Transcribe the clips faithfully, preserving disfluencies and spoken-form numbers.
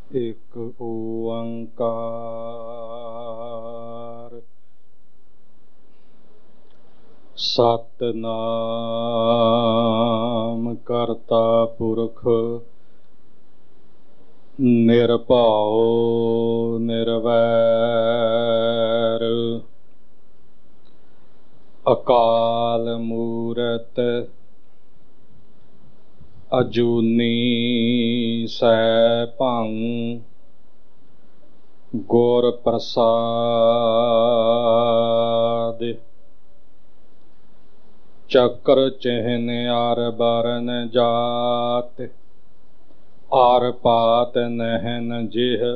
एक ओंकार सतनाम करता पुरख निरभाओ निरवैर अकाल मूरत अजूनी सैभं गुर प्रसाद चक्र चिन्ह आर बरन जात आर पात नहन जिह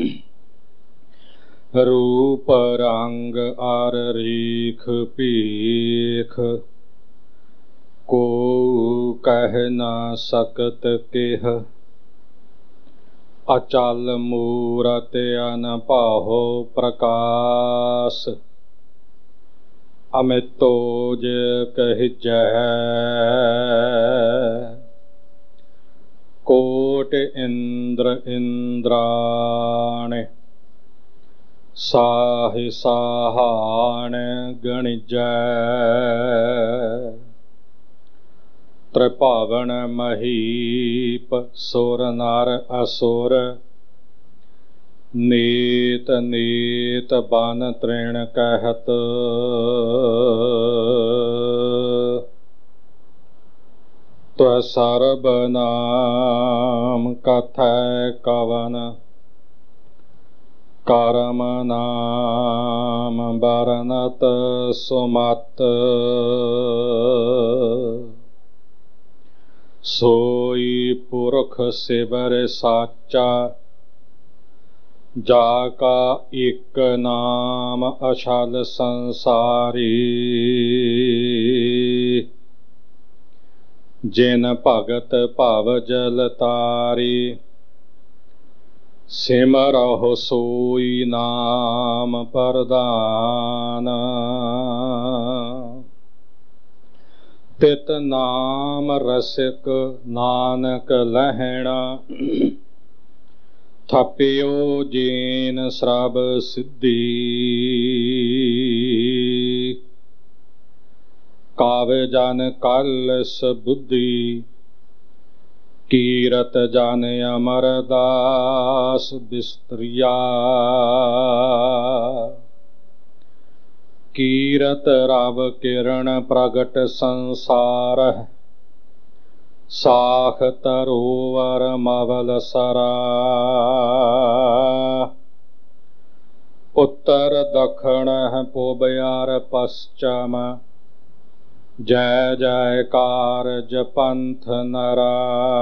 रूप रंग आर रीख पीख को कह न सकत केह अचल मूरत अनभाहो प्रकाश अमितोज कहिजै कोट इंद्र इंद्राण साहि साहाण गणिजै त्रिभावन महीप सुर नर असुर नीत नीत बन तृण कहत त्व सर्ब नाम कथै कवन करम नाम बरनत सुमत सोई पुरख सिवर साचा जाका एक नाम अछल संसारी जिन भगत भव जल तारी सिमरहो सोई नाम प्रदान तित नाम रसिक नानक लहणा थपियो जेन श्रब सिद्धि काव्य जन कलस बुद्धि कीरत जन अमरदास बिस्त्रिया कीरत रव किरण प्रगट संसार साख तरोवर मवल सरा उत्तर दखण पुबयार पश्चिम जय जयकार जपंथ नरा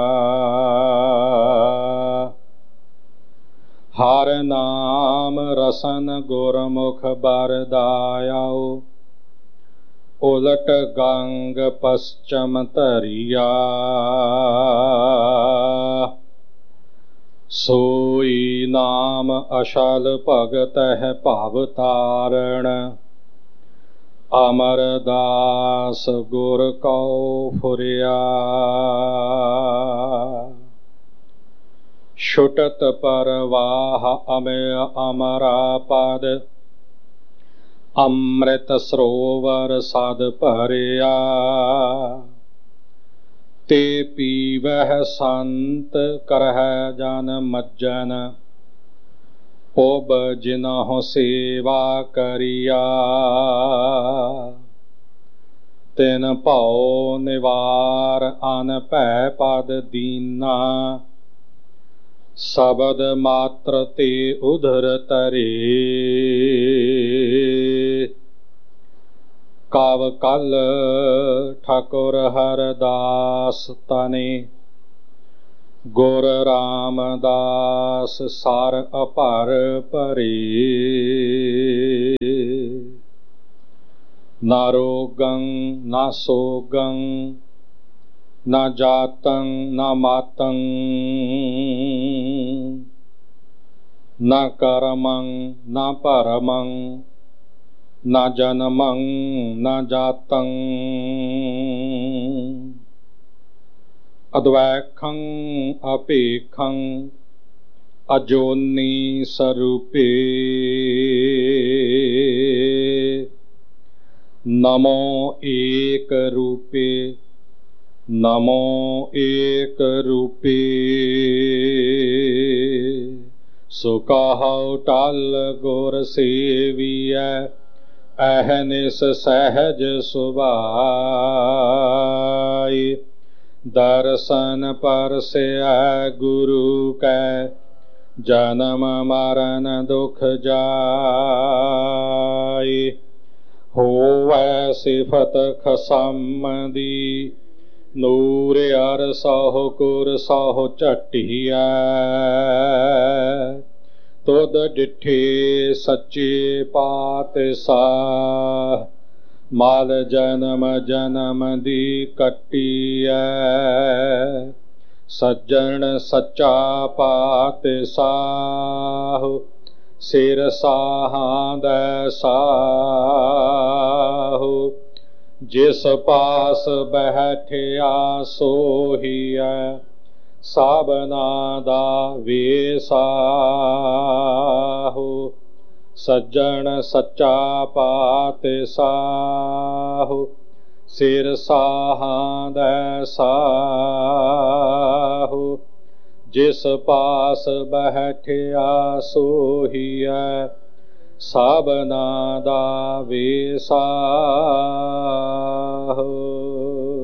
हर नाम रसन गुरमुख बरदायाओ उलट गंग पश्चिम तरिया सोई नाम अशल भगत है भव तारण अमरदास गुर कौ फुरिया छुटत परवाह अमेय अमरा पद अमृत सरोवर सद भरिया ते पीवह संत करह जन मज्जन उब जिनहु सेवा करिया तिन भौ निवार अन भै पद दीना शबद मात्र ते उधर तरे काव कल ठाकुर हरदास तने गुर रामदास सार अपार परे न रोगं न सोगं न जातं न मातं न कर्मं न परमं न जन्मं न जातं अद्वैखं अपेखं अजोनी स्वरूपे नमो एक रूपे नमो एक रूपे सुकहु टल गुर सेविय अहनिस सहज सुभाई दर्शन परसै गुरु कै जन्म मरण दुख जाई होवै सिफत खसम दी ਨੂਰ ਅਰ ਸਹੁ ਗੁਰ ਸਹੁ ਝਟਿਐ ਤੁਧ ਡਿਠੇ ਸੱਚੇ ਪਾਤਸ਼ਾਹ ਮਲ ਜਨਮ ਜਨਮ ਦੀ ਕੱਟੀਐ ਸੱਜਣ ਸੱਚਾ ਪਾਤਸ਼ਾਹ ਸਿਰ ਸਾਹਾਂ ਦਾ ਸਾਹੁ जिस पास बैठिया सोहिया साबना दा वेसाहु सज्जन सच्चा पातशाहु सिर साहां दै साहु जिस पास बैठिया सोहिया ਸਾਬਨਾ ਦਾ ਵੇਸਾਹੁ।